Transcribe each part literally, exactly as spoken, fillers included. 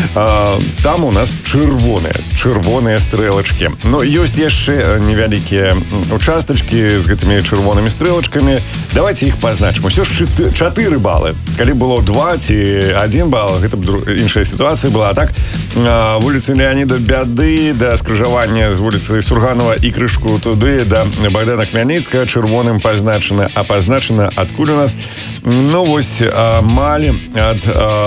там у нас чырвоныя чырвоныя стрэлачкі. Ну, ёсць яшчэ невялікія участачкі з гэтымі чырвонымі стрэлачкамі. Давайте іх пазначым. Усё ж чатыры балы. Калі было два ці адзін бал, гэта б іншая сітуацыя была. А так, вуліцы Леаніда Бяды да скрыжавання з вуліцы Сурганова і крышку туды да Богдана Хмельніцкага чырвоным пазначана, а пазначана адкуль у нас? Ну, вось амаль ад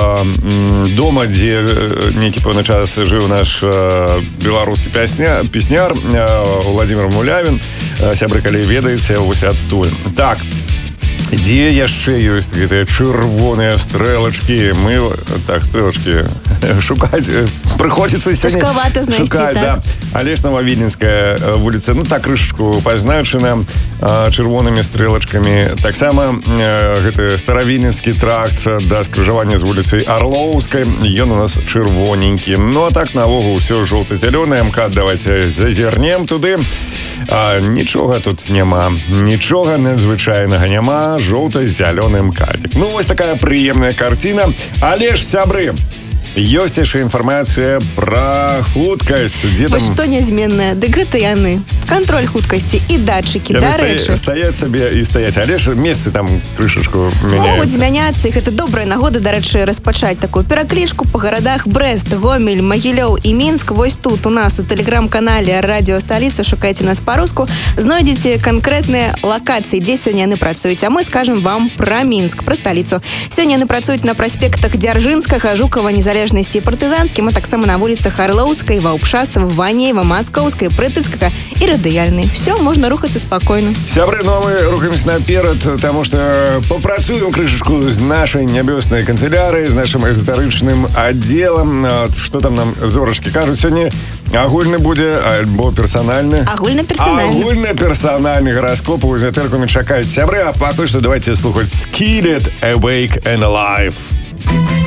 дома, дзе нейкі пэўны час жыў наш беларускі пясня, песняр Владимир Мулявин. Сябры, калі ведаеце, вось адтуль. Так, дзе яшчэ ёсць гэтыя чырвоныя стрэлачкі? Мы, так, стрэлачкі шукаць прыходзіцца сёння цяжкавата знайсці, шукаць, так? Да. Алеш Новавільнінская вуліца, ну так, крышачку пазначана чырвонымі стрэлачкамі. Таксама гэты Старавільнінскі тракт да скрыжавання з вуліцай Арлоўскай, ён у нас чырвоненькі. Ну а так, навогул усё жоўта-зялёнае. МКАД, давайте зазірнем туды. А, нічога тут няма, нічога надзвычайнага няма, жоўта-зялёны мкадзік. Ну, вось такая прыемная карціна. Але ж, сябры, ёсць яшчэ інфармацыя пра хуткасць. Дзе там... Вось што нязменнае, дык гэта яны. Кантроль хуткасці і датчыкі, дарэчы. Стаяць сабе і стаяць, але ж месцы там крышачку мяняюцца. Могуць змяняцца, і гэта добрая нагода, дарэчы, распачаць такую пераклічку па гарадах Брэст, Гомель, Магілёў і Мінск. Вось тут у нас у тэлеграм-канале Радіо Сталіца, шукайце нас па-руску, знойдзеце канкрэтныя лакацыі, дзе сёння яны працуюць. А мы скажам вам пра Мінск, пра сталіцу. Сёння яны працуюць на праспектах Дзяржынскага, Жукава, Незалежнасці і Партызанскім, а таксама на вуліцах Арлоўскай, Ваўпшасава, Ванеева, Маскоўскай, Прытыцкага і Радыяльнай. Все, можна рухацца спакойна. Сябры, ну а мы рухаемся наперад, таму што попрацуем крышачку з нашай нябёснай канцелярыяй, з нашым эзотарычным аддзелам. Што там нам зорачкі кажуць сёння? Агульны будзе альбо персанальны? Агульна-персанальны. Агульна-персанальны гараскоп у эзотэрыкуме чакаюць. Сябры, а пакуль што давайте слухаць Skillet, Awake and Alive.